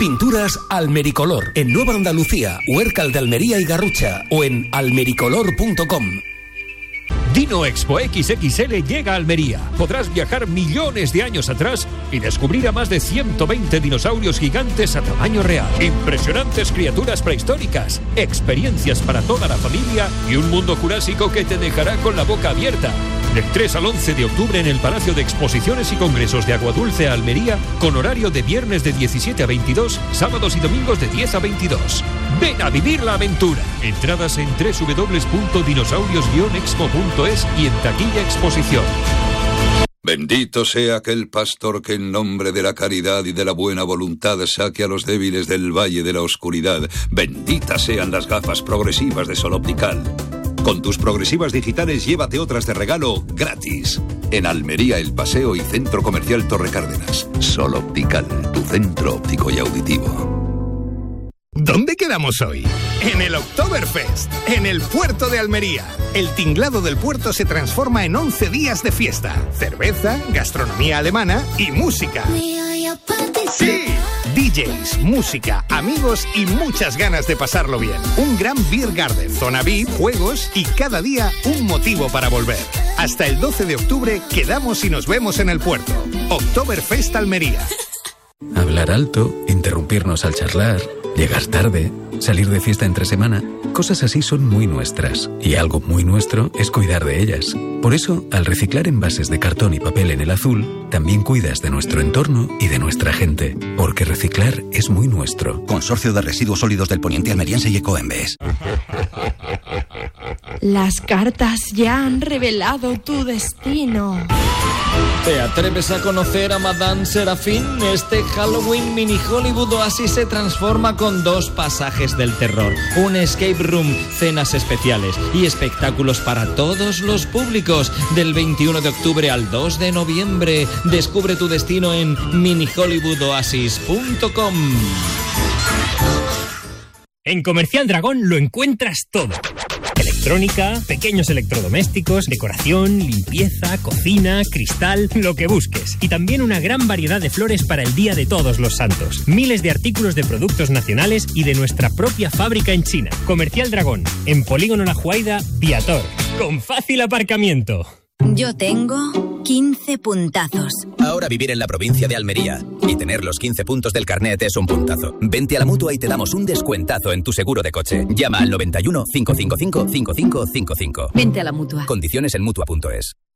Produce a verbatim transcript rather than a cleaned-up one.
Pinturas Almericolor, en Nueva Andalucía, Huércal de Almería y Garrucha, o en almericolor punto com. Dino Expo equis equis ele llega a Almería. Podrás viajar millones de años atrás y descubrir a más de ciento veinte dinosaurios gigantes a tamaño real. Impresionantes criaturas prehistóricas, experiencias para toda la familia y un mundo jurásico que te dejará con la boca abierta. Del tres al once de octubre en el Palacio de Exposiciones y Congresos de Aguadulce, Almería, con horario de viernes de diecisiete a veintidós, sábados y domingos de diez a veintidós. Ven a vivir la aventura. Entradas en doble u doble u doble u punto dinosaurios guion expo punto es y en taquilla exposición. Bendito sea aquel pastor que en nombre de la caridad y de la buena voluntad saque a los débiles del valle de la oscuridad. Benditas sean las gafas progresivas de Sol Optical. Con tus progresivas digitales llévate otras de regalo gratis. En Almería, El Paseo y Centro Comercial Torre Cárdenas. Sol Optical, tu centro óptico y auditivo. ¿Dónde quedamos hoy? En el Oktoberfest, en el puerto de Almería. El tinglado del puerto se transforma en once días de fiesta. Cerveza, gastronomía alemana y música. ¡Sí! D Js, música, amigos y muchas ganas de pasarlo bien. Un gran beer garden, zona V I P, juegos y cada día un motivo para volver. Hasta el doce de octubre quedamos y nos vemos en el puerto. Oktoberfest Almería. Hablar alto, interrumpirnos al charlar, llegar tarde, salir de fiesta entre semana, cosas así son muy nuestras. Y algo muy nuestro es cuidar de ellas. Por eso, al reciclar envases de cartón y papel en el azul, también cuidas de nuestro entorno y de nuestra gente. Porque reciclar es muy nuestro. Consorcio de Residuos Sólidos del Poniente Almeriense y Ecoembes. Las cartas ya han revelado tu destino. ¿Te atreves a conocer a Madame Serafín? Este Halloween Mini Hollywood Oasis se transforma con dos pasajes del terror, un escape room, cenas especiales y espectáculos para todos los públicos. Del veintiuno de octubre al dos de noviembre. Descubre tu destino en mini hollywood oasis punto com. En Comercial Dragón lo encuentras todo. Electrónica, pequeños electrodomésticos, decoración, limpieza, cocina, cristal, lo que busques. Y también una gran variedad de flores para el Día de Todos los Santos. Miles de artículos de productos nacionales y de nuestra propia fábrica en China. Comercial Dragón, en Polígono La Juaida, Viator. Con fácil aparcamiento. Yo tengo quince puntazos. Ahora vivir en la provincia de Almería y tener los quince puntos del carnet es un puntazo. Vente a la Mutua y te damos un descuentazo en tu seguro de coche. Llama al noventa y uno, cinco cinco cinco, cinco cinco cinco cinco. Vente a la Mutua. Condiciones en Mutua punto es.